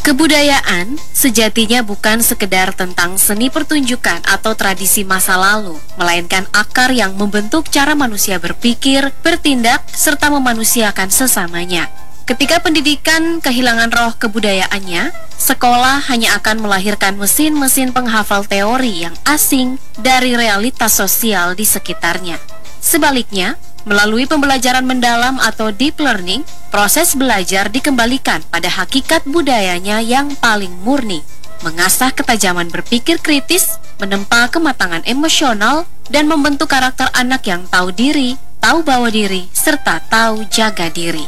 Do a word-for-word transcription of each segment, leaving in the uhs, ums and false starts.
Kebudayaan sejatinya bukan sekedar tentang seni pertunjukan atau tradisi masa lalu, melainkan akar yang membentuk cara manusia berpikir, bertindak, serta memanusiakan sesamanya. Ketika pendidikan kehilangan roh kebudayaannya, sekolah hanya akan melahirkan mesin-mesin penghafal teori yang asing dari realitas sosial di sekitarnya. Sebaliknya, melalui pembelajaran mendalam atau deep learning, proses belajar dikembalikan pada hakikat budayanya yang paling murni, mengasah ketajaman berpikir kritis, menempa kematangan emosional, dan membentuk karakter anak yang tahu diri, tahu bawa diri, serta tahu jaga diri.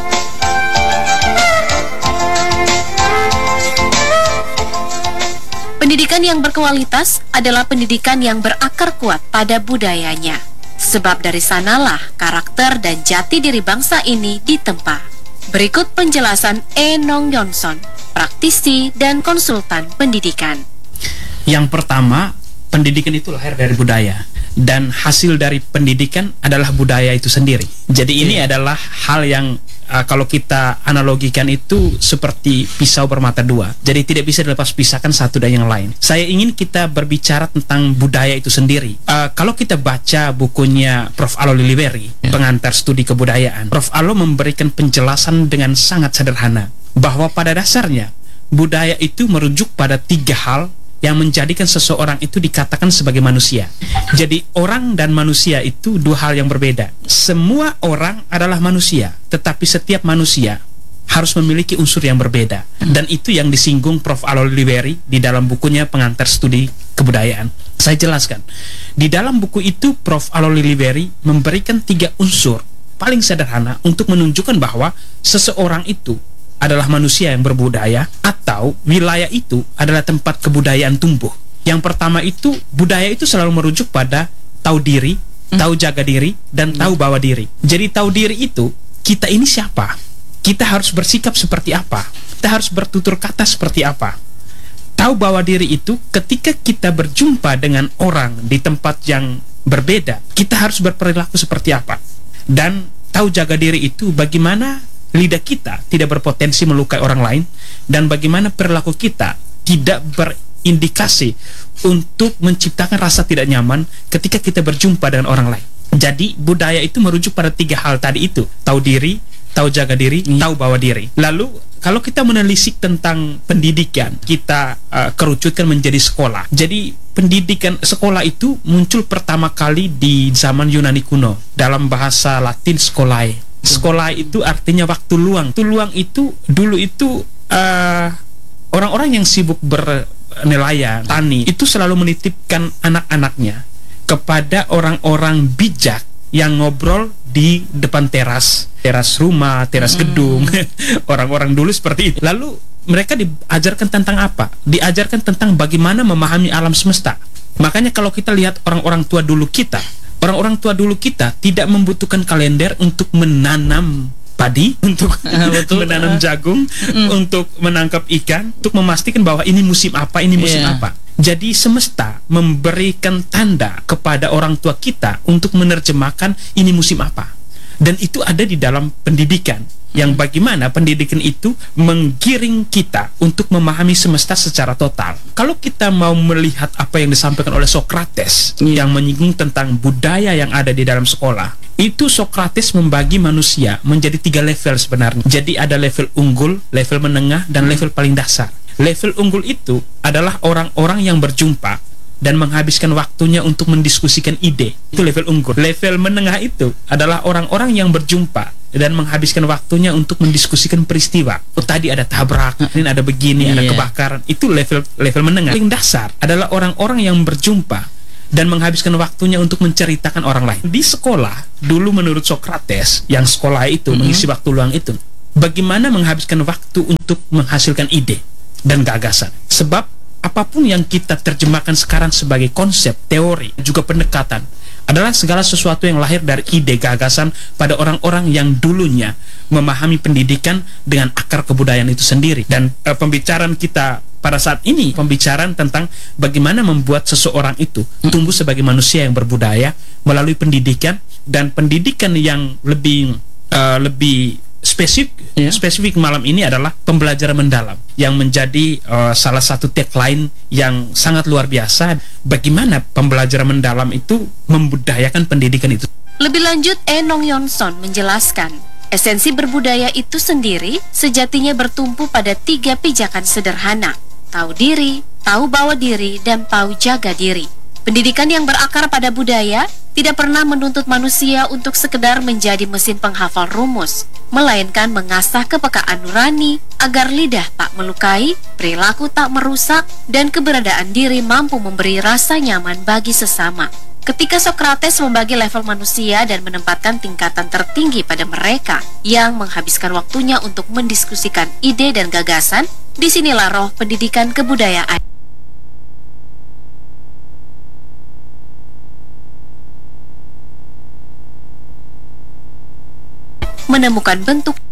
Pendidikan yang berkualitas adalah pendidikan yang berakar kuat pada budayanya. Sebab dari sanalah karakter dan jati diri bangsa ini ditempa. Berikut penjelasan E. Nong Yonson, praktisi dan konsultan pendidikan. Yang pertama, pendidikan itu lahir dari budaya, dan hasil dari pendidikan adalah budaya itu sendiri. Jadi ini yeah. adalah hal yang uh, kalau kita analogikan itu seperti pisau bermata dua. Jadi tidak bisa dilepas pisahkan satu dan yang lain. Saya ingin kita berbicara tentang budaya itu sendiri. Uh, kalau kita baca bukunya Profesor Alo Liliberry, yeah. pengantar studi kebudayaan, Profesor Alo memberikan penjelasan dengan sangat sederhana bahwa pada dasarnya budaya itu merujuk pada tiga hal yang menjadikan seseorang itu dikatakan sebagai manusia. Jadi orang dan manusia itu dua hal yang berbeda. Semua orang adalah manusia, tetapi setiap manusia harus memiliki unsur yang berbeda. Dan itu yang disinggung Profesor Alo Liliberry di dalam bukunya Pengantar Studi Kebudayaan. Saya jelaskan. Di dalam buku itu Profesor Alo Liliberry memberikan tiga unsur paling sederhana untuk menunjukkan bahwa seseorang itu adalah manusia yang berbudaya, atau wilayah itu adalah tempat kebudayaan tumbuh. Yang pertama itu, budaya itu selalu merujuk pada tahu diri, tahu jaga diri, dan tahu bawa diri. Jadi tahu diri itu, kita ini siapa? Kita harus bersikap seperti apa? Kita harus bertutur kata seperti apa? Tahu bawa diri itu, ketika kita berjumpa dengan orang di tempat yang berbeda, kita harus berperilaku seperti apa? Dan tahu jaga diri itu, bagaimana lidah kita tidak berpotensi melukai orang lain, dan bagaimana perilaku kita tidak berindikasi untuk menciptakan rasa tidak nyaman ketika kita berjumpa dengan orang lain. Jadi budaya itu merujuk pada tiga hal tadi itu: tahu diri, tahu jaga diri, hmm. tahu bawa diri. Lalu kalau kita menelisik tentang pendidikan, kita uh, kerucutkan menjadi sekolah. Jadi pendidikan sekolah itu muncul pertama kali di zaman Yunani kuno, dalam bahasa Latin skolae. Sekolah itu artinya waktu luang. Waktu luang itu dulu itu uh, orang-orang yang sibuk bernelayan, tani, itu selalu menitipkan anak-anaknya kepada orang-orang bijak yang ngobrol di depan teras, teras rumah, teras gedung. Orang-orang dulu seperti itu. Lalu mereka diajarkan tentang apa? Diajarkan tentang bagaimana memahami alam semesta. Makanya kalau kita lihat orang-orang tua dulu kita, Orang-orang tua dulu kita tidak membutuhkan kalender untuk menanam padi, untuk menanam jagung, mm. untuk menangkap ikan, untuk memastikan bahwa ini musim apa, ini musim yeah. apa. Jadi semesta memberikan tanda kepada orang tua kita untuk menerjemahkan ini musim apa. Dan itu ada di dalam pendidikan, yang bagaimana pendidikan itu menggiring kita untuk memahami semesta secara total. Kalau kita mau melihat apa yang disampaikan oleh Socrates yang menyinggung tentang budaya yang ada di dalam sekolah, itu Socrates membagi manusia menjadi tiga level sebenarnya. Jadi ada level unggul, level menengah, dan level paling dasar. Level unggul itu adalah orang-orang yang berjumpa dan menghabiskan waktunya untuk mendiskusikan ide. Itu level unggul. Level menengah itu adalah orang-orang yang berjumpa dan menghabiskan waktunya untuk mendiskusikan peristiwa. Oh, tadi ada tabrak, ini ada begini, yeah. ada kebakaran. Itu level level menengah. Paling dasar adalah orang-orang yang berjumpa dan menghabiskan waktunya untuk menceritakan orang lain. Di sekolah, dulu menurut Socrates, yang sekolah itu mm-hmm. mengisi waktu luang itu, bagaimana menghabiskan waktu untuk menghasilkan ide dan gagasan. Sebab apapun yang kita terjemahkan sekarang sebagai konsep, teori, juga pendekatan, adalah segala sesuatu yang lahir dari ide gagasan pada orang-orang yang dulunya memahami pendidikan dengan akar kebudayaan itu sendiri. Dan e, pembicaraan kita pada saat ini, pembicaraan tentang bagaimana membuat seseorang itu tumbuh sebagai manusia yang berbudaya melalui pendidikan, dan pendidikan yang lebih e, lebih spesifik Ya. spesifik malam ini adalah pembelajaran mendalam yang menjadi uh, salah satu tagline yang sangat luar biasa. Bagaimana pembelajaran mendalam itu membudayakan pendidikan itu. Lebih lanjut, Enong Yonson menjelaskan, esensi berbudaya itu sendiri sejatinya bertumpu pada tiga pijakan sederhana: tahu diri, tahu bawa diri, dan tahu jaga diri. Pendidikan yang berakar pada budaya tidak pernah menuntut manusia untuk sekedar menjadi mesin penghafal rumus, melainkan mengasah kepekaan nurani agar lidah tak melukai, perilaku tak merusak, dan keberadaan diri mampu memberi rasa nyaman bagi sesama. Ketika Sokrates membagi level manusia dan menempatkan tingkatan tertinggi pada mereka yang menghabiskan waktunya untuk mendiskusikan ide dan gagasan, disinilah roh pendidikan kebudayaan menemukan bentuk